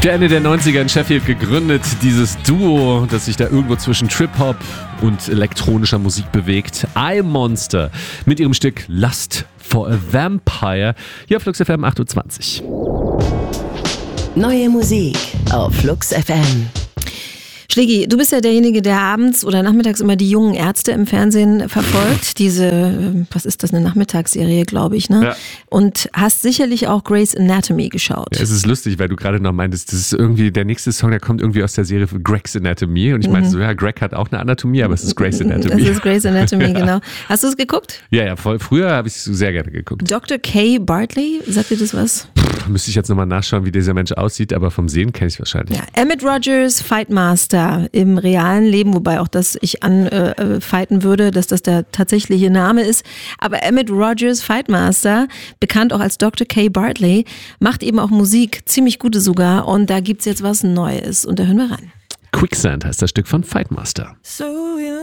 Für Ende der 90er in Sheffield gegründet, dieses Duo, das sich da irgendwo zwischen Trip-Hop und elektronischer Musik bewegt. I-Monster mit ihrem Stück Lust for a Vampire. Hier auf Flux FM 8.20 Uhr. Neue Musik auf Flux FM. Schlägi, du bist ja derjenige, der abends oder nachmittags immer die jungen Ärzte im Fernsehen verfolgt. Diese, was ist das, eine Nachmittagsserie, glaube ich, ne? Ja. Und hast sicherlich auch Grey's Anatomy geschaut. Ja, es ist lustig, weil du gerade noch meintest, das ist irgendwie der nächste Song, der kommt irgendwie aus der Serie von Grey's Anatomy. Und ich meinte so, ja, Greg hat auch eine Anatomie, aber es ist Grey's Anatomy. Das ist Grey's Anatomy, genau. Hast du es geguckt? Ja, voll. Früher habe ich es sehr gerne geguckt. Dr. Kay Bartley, sagt dir das was? Müsste ich jetzt nochmal nachschauen, wie dieser Mensch aussieht, aber vom Sehen kenne ich es wahrscheinlich. Ja, Emmett Rogers, Fightmaster im realen Leben, wobei auch das ich anfighten würde, dass das der tatsächliche Name ist. Aber Emmett Rogers, Fightmaster, bekannt auch als Dr. Kay Bartley, macht eben auch Musik, ziemlich gute sogar. Und da gibt's jetzt was Neues. Und da hören wir rein. Quicksand heißt das Stück von Fightmaster. So